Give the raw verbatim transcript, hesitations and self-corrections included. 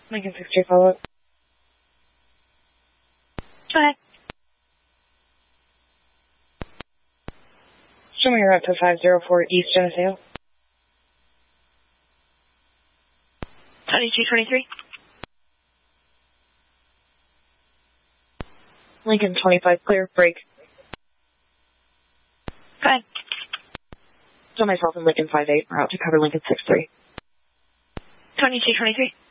Lincoln six three follow-up. Go ahead. Show me your route to five zero four East Geneseo. twenty-two twenty-three. Lincoln twenty-five clear, break. Go ahead. Show myself in Lincoln five eight, route to cover Lincoln six three. twenty-two twenty-three.